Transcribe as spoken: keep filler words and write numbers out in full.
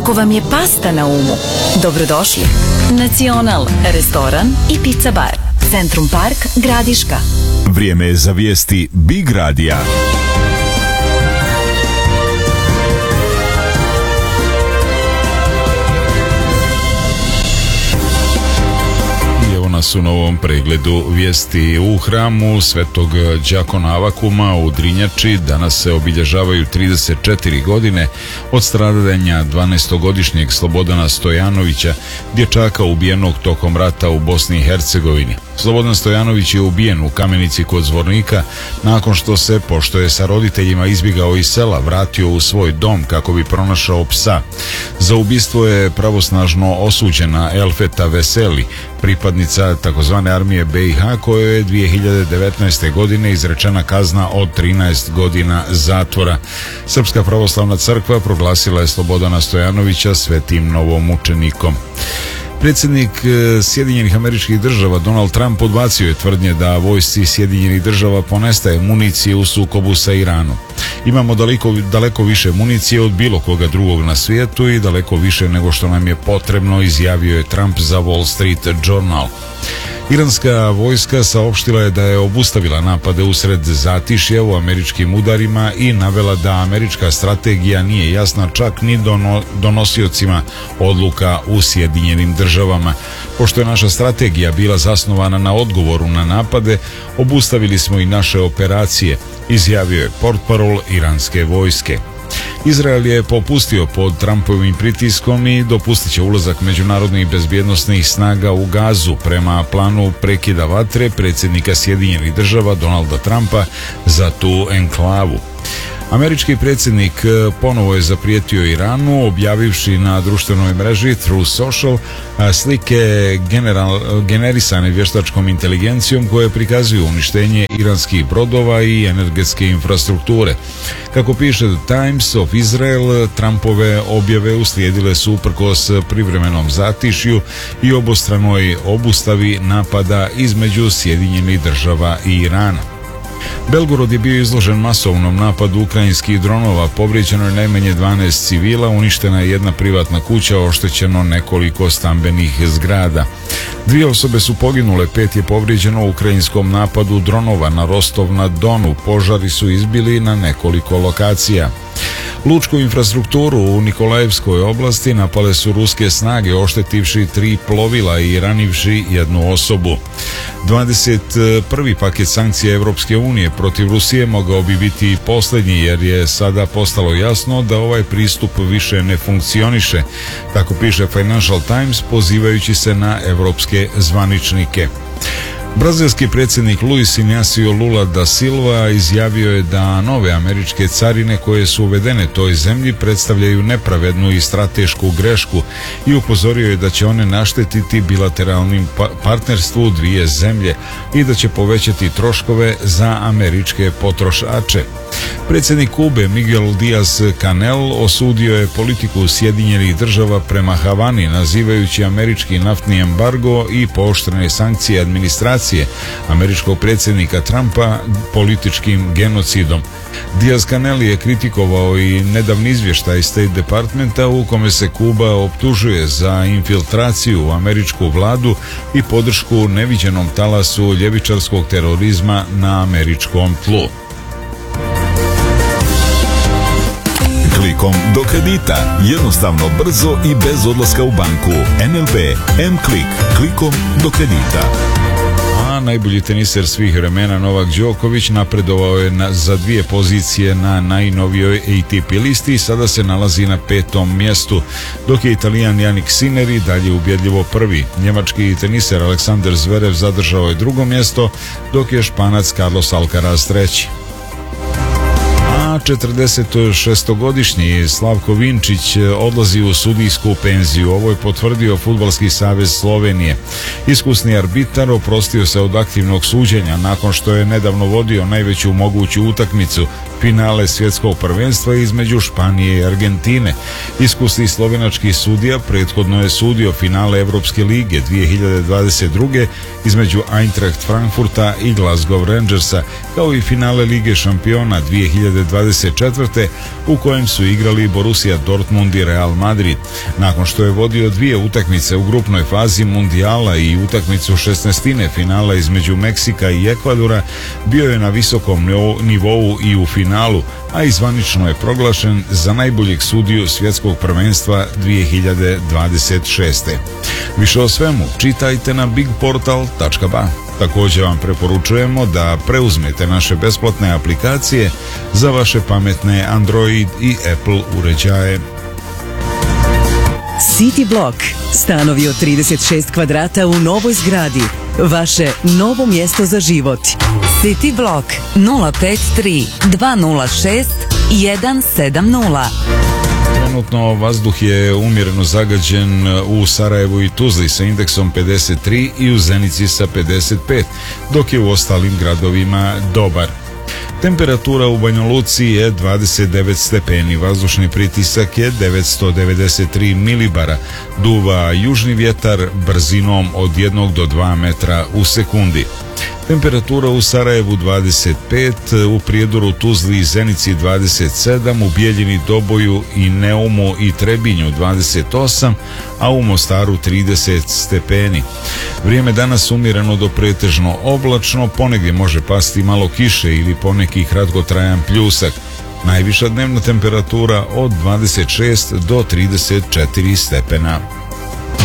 Ako vam je pasta na umu, dobrodošli. Nacional, restoran i pizza bar. Centrum Park, Gradiška. Vrijeme je za vijesti Big Radija. Nas u novom pregledu vijesti. U hramu Svetog đakona Avakuma u Drinjači danas se obilježavaju trideset četiri godine od stradanja dvanaestogodišnjeg Slobodana Stojanovića, dječaka ubijenog tokom rata u Bosni i Hercegovini. Slobodan Stojanović je ubijen u Kamenici kod Zvornika nakon što se, pošto je sa roditeljima izbjegao iz sela, vratio u svoj dom kako bi pronašao psa. Za ubistvo je pravosnažno osuđena Elfeta Veseli, pripadnica takozvane armije be i ha, kojoj je dvije hiljade devetnaeste. godine izrečena kazna od trinaest godina zatvora. Srpska pravoslavna crkva proglasila je Slobodana Stojanovića svetim novomučenikom. Predsjednik Sjedinjenih Američkih Država Donald Trump odbacio je tvrdnje da vojsci Sjedinjenih Država ponestaje municije u sukobu sa Iranom. Imamo daleko, daleko više municije od bilo koga drugog na svijetu i daleko više nego što nam je potrebno, izjavio je Trump za Wall Street Journal. Iranska vojska saopštila je da je obustavila napade usred zatišja u američkim udarima i navela da američka strategija nije jasna čak ni dono, donosiocima odluka u Sjedinjenim Državama. Pošto je naša strategija bila zasnovana na odgovoru na napade, obustavili smo i naše operacije, izjavio je portparol iranske vojske. Izrael je popustio pod Trumpovim pritiskom i dopustit će ulazak međunarodnih bezbjednosnih snaga u Gazu prema planu prekida vatre predsjednika Sjedinjenih Država Donalda Trumpa za tu enklavu. Američki predsjednik ponovo je zaprijetio Iranu, objavivši na društvenoj mreži Truth Social slike general, generisane vještačkom inteligencijom koje prikazuju uništenje iranskih brodova i energetske infrastrukture. Kako piše The Times of Israel, Trumpove objave uslijedile su uprkos privremenom zatišju i obostranoj obustavi napada između Sjedinjenih Država i Irana. Belgorod je bio izložen masovnom napadu ukrajinskih dronova, povrijeđeno je najmanje dvanaest civila, uništena je jedna privatna kuća, oštećeno nekoliko stambenih zgrada. Dvije osobe su poginule, pet je povrijeđeno u ukrajinskom napadu dronova na Rostov na Donu, požari su izbili na nekoliko lokacija. Lučku infrastrukturu u Nikolajevskoj oblasti napale su ruske snage, oštetivši tri plovila i ranivši jednu osobu. dvadeset prvi paket sankcija Europske unije protiv Rusije mogao bi biti posljednji, jer je sada postalo jasno da ovaj pristup više ne funkcioniše, tako piše Financial Times pozivajući se na europske zvaničnike. Brazilski predsjednik Luis Inácio Lula da Silva izjavio je da nove američke carine koje su uvedene toj zemlji predstavljaju nepravednu i stratešku grešku i upozorio je da će one naštetiti bilateralnim pa- partnerstvu dvije zemlje i da će povećati troškove za američke potrošače. Predsjednik Kube Miguel Díaz-Canel osudio je politiku Sjedinjenih Država prema Havani, nazivajući američki naftni embargo i pooštrene sankcije administracije američkog predsjednika Trumpa političkim genocidom. Díaz-Canel je kritikovao i nedavni izvještaj State Departmenta u kome se Kuba optužuje za infiltraciju u američku vladu i podršku neviđenom talasu ljevičarskog terorizma na američkom tlu. Klikom do kredita. Jednostavno, brzo i bez odlaska u banku. en el be M-Klik. Klikom do kredita. A najbolji teniser svih vremena Novak Đoković napredovao je na, za dvije pozicije na najnovijoj A T P listi i sada se nalazi na petom mjestu, dok je Italijan Jannik Sinner dalje ubjedljivo prvi. Njemački teniser Aleksandar Zverev zadržao je drugo mjesto, dok je Španac Carlos Alcaraz treći. četrdesetšestogodišnji Slavko Vinčić odlazi u sudijsku penziju. Ovo je potvrdio Fudbalski savez Slovenije. Iskusni arbitar oprostio se od aktivnog suđenja nakon što je nedavno vodio najveću moguću utakmicu, finale svjetskog prvenstva između Španije i Argentine. Iskusni slovenački sudija prethodno je sudio finale Evropske lige dvije hiljade dvadeset druge između Eintracht Frankfurta i Glasgow Rangersa, kao i finale Lige šampiona dvije hiljade dvadeset dvadeset četvrte u kojem su igrali Borussia Dortmund i Real Madrid. Nakon što je vodio dvije utakmice u grupnoj fazi mundijala i utakmicu šesnaestine finala između Meksika i Ekvadora, bio je na visokom nivou i u finalu, a i zvanično je proglašen za najboljeg sudiju svjetskog prvenstva dvije hiljade dvadeset šeste. Više o svemu čitajte na big portal tačka ba. Također vam preporučujemo da preuzmete naše besplatne aplikacije za vaše pametne Android i Apple uređaje. City Block. Stanovi od trideset šest kvadrata u novoj zgradi. Vaše novo mjesto za život. City Block nula pet tri dva nula šest jedan sedam nula. Trenutno vazduh je umjereno zagađen u Sarajevu i Tuzli sa indeksom pedeset tri i u Zenici sa pedeset pet, dok je u ostalim gradovima dobar. Temperatura u Banja Luci je dvadeset devet stepeni, vazdušni pritisak je devetsto devedeset tri milibara, duva južni vjetar brzinom od jednog do dva metra u sekundi. Temperatura u Sarajevu dvadeset pet, u Prijedoru, Tuzli i Zenici dvadeset sedam, u Bijeljini, Doboju i Neumu i Trebinju dvadeset osam, a u Mostaru trideset stepeni. Vrijeme danas umjereno do pretežno oblačno, ponegdje može pasti malo kiše ili poneki kratkotrajan pljusak. Najviša dnevna temperatura od dvadeset šest do trideset četiri stepena.